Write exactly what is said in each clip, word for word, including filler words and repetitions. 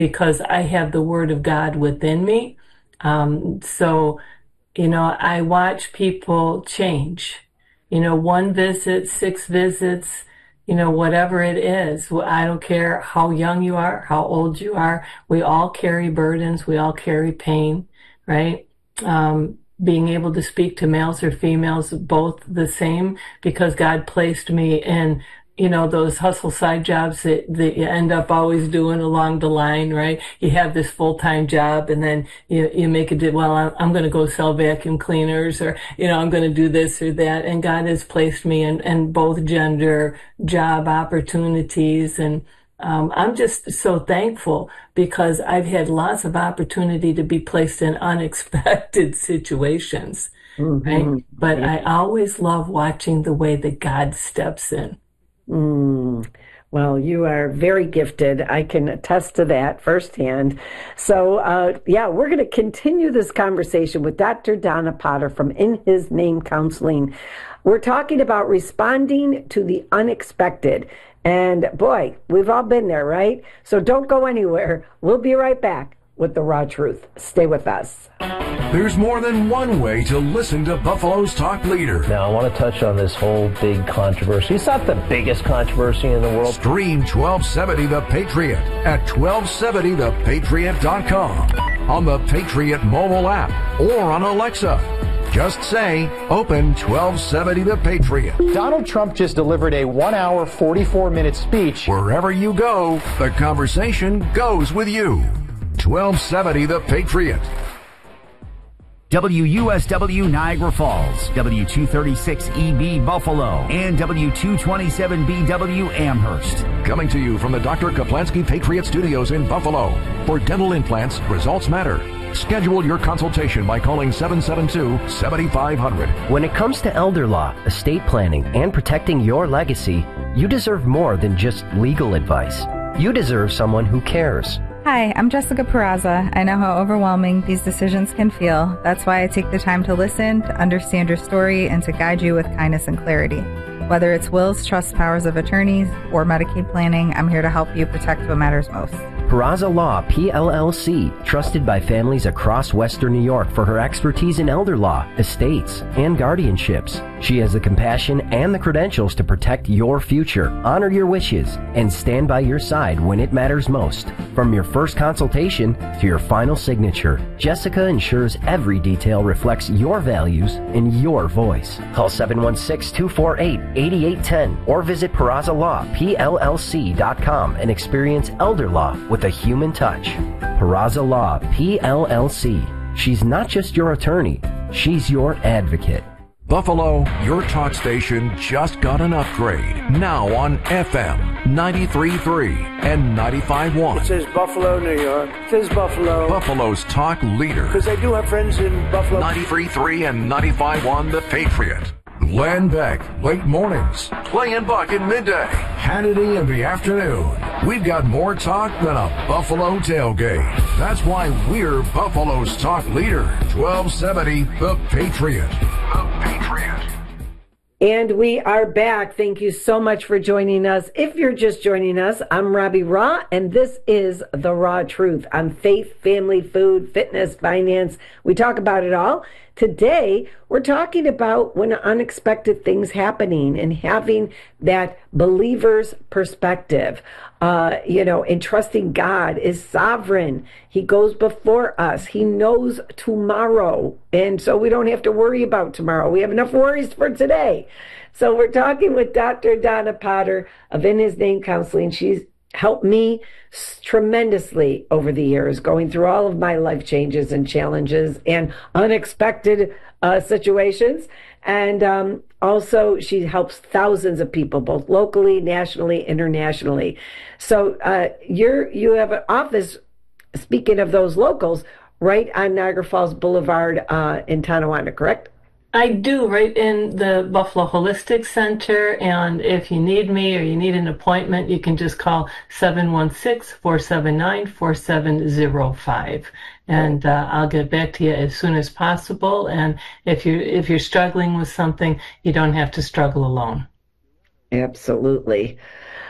because I have the Word of God within me. Um, so, you know, I watch people change. You know, one visit, six visits, you know, whatever it is. Well, I don't care how young you are, how old you are. We all carry burdens. We all carry pain, right? Um, being able to speak to males or females, both the same, because God placed me in, you know, those hustle side jobs that, that you end up always doing along the line, right? You have this full-time job and then you, you make it, well, I'm, I'm going to go sell vacuum cleaners, or, you know, I'm going to do this or that. And God has placed me in, in both gender job opportunities. And um, I'm just so thankful because I've had lots of opportunity to be placed in unexpected situations, mm-hmm. right? But yeah. I always love watching the way that God steps in. Mm. Well, you are very gifted. I can attest to that firsthand. So, uh, yeah, we're going to continue this conversation with Doctor Donna Potter from In His Name Counseling. We're talking about responding to the unexpected. And boy, we've all been there, right? So don't go anywhere. We'll be right back with the raw truth. Stay with us. There's more than one way to listen to Buffalo's Talk Leader. Now, I want to touch on this whole big controversy. It's not the biggest controversy in the world. Stream twelve seventy The Patriot at twelve seventy the patriot dot com, on the Patriot mobile app, or on Alexa. Just say, open twelve seventy The Patriot. Donald Trump just delivered a one hour, forty-four minute speech. Wherever you go, the conversation goes with you. twelve seventy The Patriot. W U S W Niagara Falls, W two thirty-six E B Buffalo, and W two twenty-seven B W Amherst. Coming to you from the Doctor Kaplansky Patriot Studios in Buffalo. For dental implants, results matter. Schedule your consultation by calling seven seven two, seven five zero zero. When it comes to elder law, estate planning, and protecting your legacy, you deserve more than just legal advice. You deserve someone who cares. Hi, I'm Jessica Peraza. I know how overwhelming these decisions can feel. That's why I take the time to listen, to understand your story, and to guide you with kindness and clarity. Whether it's wills, trusts, powers of attorneys, or Medicaid planning, I'm here to help you protect what matters most. Peraza Law, P L L C, trusted by families across Western New York for her expertise in elder law, estates, and guardianships. She has the compassion and the credentials to protect your future, honor your wishes, and stand by your side when it matters most. From your first consultation to your final signature, Jessica ensures every detail reflects your values and your voice. Call seven one six, two four eight, eight eight one zero or visit Peraza Law P L L C dot com and experience elder law with a human touch. Peraza Law P L L C. She's not just your attorney, she's your advocate. Buffalo, your talk station just got an upgrade. Now on F M ninety-three point three and ninety-five point one. It says Buffalo, New York. It says Buffalo. Buffalo's talk leader. Because I do have friends in Buffalo. ninety-three point three and ninety-five point one The Patriot. Len Beck, late mornings. Clay and Buck at midday. Hannity in the afternoon. We've got more talk than a Buffalo tailgate. That's why we're Buffalo's talk leader. twelve seventy The Patriot. The Patriot. And we are back. Thank you so much for joining us. If you're just joining us, I'm Robbie Raw, and this is The Raw Truth on faith, family, food, fitness, finance. We talk about it all. Today, we're talking about when unexpected things happening and having that believer's perspective. Uh, you know, and trusting God is sovereign. He goes before us. He knows tomorrow. And so we don't have to worry about tomorrow. We have enough worries for today. So we're talking with Doctor Donna Potter of In His Name Counseling. She's helped me tremendously over the years, going through all of my life changes and challenges and unexpected uh, situations. And um, also, she helps thousands of people, both locally, nationally, internationally. So uh, you're you have an office, speaking of those locals, right on Niagara Falls Boulevard uh, in Tonawanda, correct? I do, right in the Buffalo Holistic Center. And if you need me or you need an appointment, you can just call seven one six, four seven nine, four seven zero five. And uh, I'll get back to you as soon as possible. And if you're, if you're struggling with something, you don't have to struggle alone. Absolutely.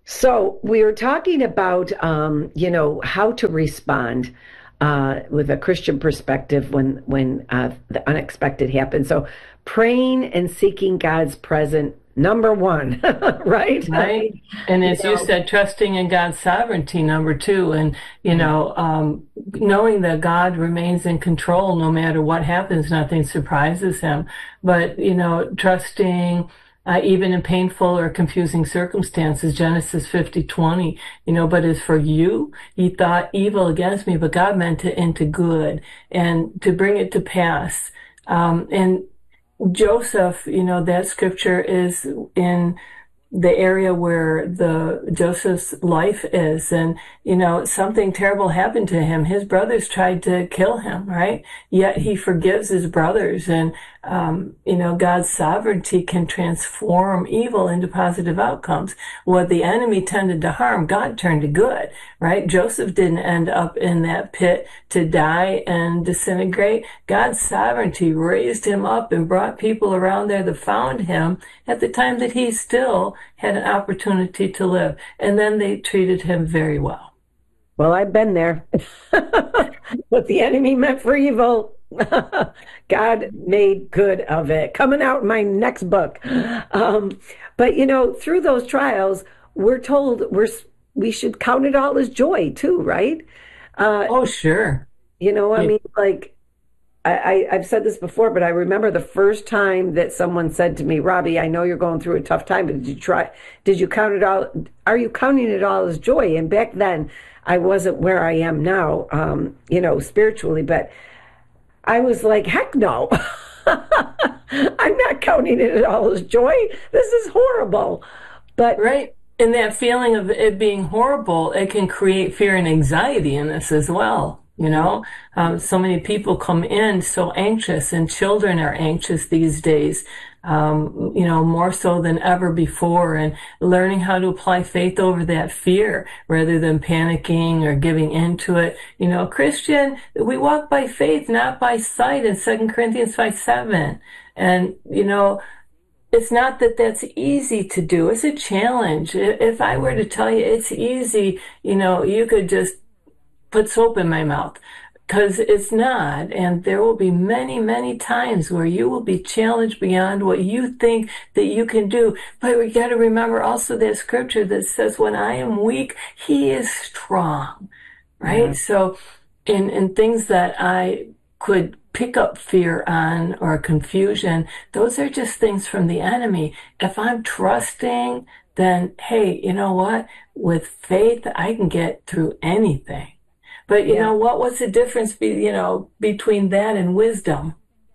So we were talking about, um, you know, how to respond uh, with a Christian perspective when when uh, the unexpected happens. So praying and seeking God's presence, number one, right? Right. And as you, know, you said, trusting in God's sovereignty, number two, and, you know, um, knowing that God remains in control no matter what happens, nothing surprises him. But, you know, trusting Uh, even in painful or confusing circumstances, Genesis fifty twenty, you know, but as for you, ye thought evil against me, but God meant it into good and to bring it to pass. Um, and Joseph, you know, that scripture is in the area where the Joseph's life is, and you know, something terrible happened to him. His brothers tried to kill him, right? Yet he forgives his brothers, and um, you know, God's sovereignty can transform evil into positive outcomes. What the enemy tended to harm, God turned to good, right? Joseph didn't end up in that pit to die and disintegrate. God's sovereignty raised him up and brought people around there that found him at the time that he still had an opportunity to live. And then they treated him very well. Well, I've been there. What the enemy meant for evil, God made good of it. Coming out in my next book. Um, but, you know, through those trials, we're told we're we should count it all as joy, too, right? Uh, oh, sure. You know, I yeah. mean, like, I, I, I've said this before, but I remember the first time that someone said to me, Robbie, I know you're going through a tough time, but did you try, did you count it all, are you counting it all as joy? And back then, I wasn't where I am now, um, you know, spiritually, but I was like, heck no. I'm not counting it all as joy. This is horrible. But right. And that feeling of it being horrible, it can create fear and anxiety in us as well. You know, um, so many people come in so anxious, and children are anxious these days, um, you know, more so than ever before, and learning how to apply faith over that fear rather than panicking or giving into it. You know, Christian, we walk by faith, not by sight in Second Corinthians five seven. And, you know, it's not that that's easy to do. It's a challenge. If I were to tell you it's easy, you know, you could just put soap in my mouth, because it's not. And there will be many, many times where you will be challenged beyond what you think that you can do. But we got to remember also that scripture that says, when I am weak, he is strong, right? Yeah. So in, in things that I could pick up fear on or confusion, those are just things from the enemy. If I'm trusting, then, hey, you know what? With faith, I can get through anything. But, you yeah. know, what what's the difference, be, you know, between that and wisdom?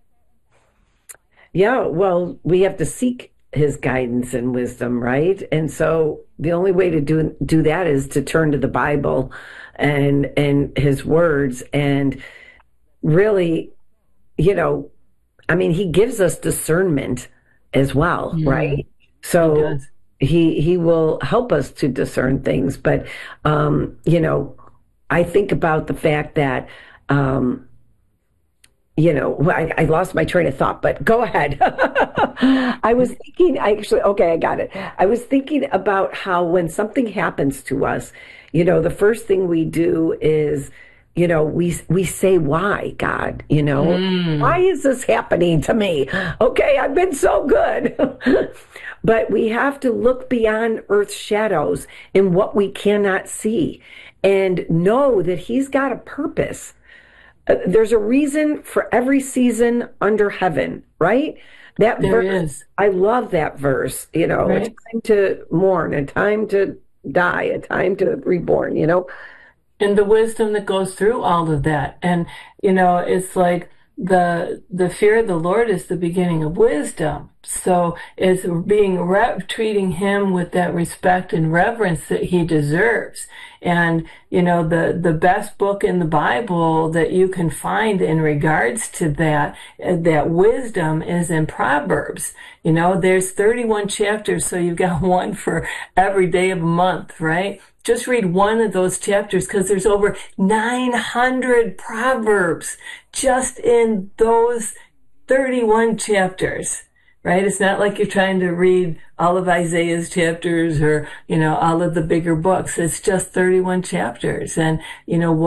Yeah, well, we have to seek his guidance and wisdom, right? And so the only way to do do that is to turn to the Bible and and his words, and really, you know, I mean, he gives us discernment as well, mm. right? So he, he he will help us to discern things, but um, you know, I think about the fact that, um, you know, I, I lost my train of thought, but go ahead. I was thinking, I actually, okay, I got it. I was thinking about how when something happens to us, you know, the first thing we do is, you know, we we say, why, God? You know, mm. why is this happening to me? Okay, I've been so good. But we have to look beyond earth's shadows and what we cannot see, and know that he's got a purpose. Uh, there's a reason for every season under heaven, right? That there verse, is. I love that verse. You know, right? A time to mourn, a time to die, a time to reborn, you know? And the wisdom that goes through all of that. And, you know, it's like the the fear of the Lord is the beginning of wisdom. So it's being re- treating him with that respect and reverence that he deserves. And, you know, the, the best book in the Bible that you can find in regards to that, that wisdom is in Proverbs. You know, there's thirty-one chapters, so you've got one for every day of a month, right? Just read one of those chapters, because there's over nine hundred Proverbs just in those thirty-one chapters. right? It's not like you're trying to read all of Isaiah's chapters or, you know, all of the bigger books. It's just thirty-one chapters. And, you know,